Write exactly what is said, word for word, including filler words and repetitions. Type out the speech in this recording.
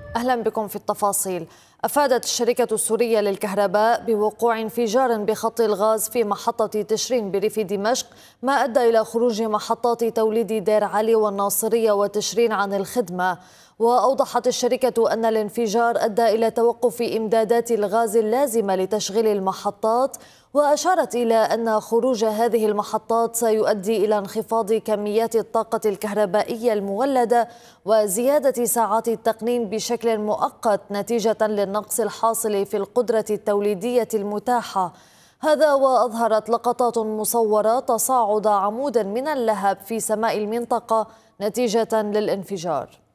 أهلا بكم في التفاصيل. أفادت الشركة السورية للكهرباء بوقوع انفجار بخط الغاز في محطة تشرين بريف دمشق، ما أدى إلى خروج محطات توليد دير علي والناصرية وتشرين عن الخدمة. وأوضحت الشركة أن الانفجار أدى إلى توقف إمدادات الغاز اللازمة لتشغيل المحطات، وأشارت إلى أن خروج هذه المحطات سيؤدي إلى انخفاض كميات الطاقة الكهربائية المولدة وزيادة ساعات التقنين بشكل مؤقت نتيجة للنقص الحاصل في القدرة التوليدية المتاحة. هذا وأظهرت لقطات مصورة تصاعد عمود من اللهب في سماء المنطقة نتيجة للانفجار.